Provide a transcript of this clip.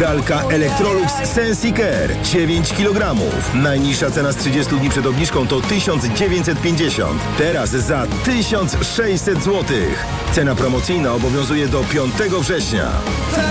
Pralka Electrolux Sensicare 9 kg. Najniższa cena z 30 dni przed obniżką to 1950. Teraz za 1600 zł. Cena promocyjna obowiązuje do 5 września.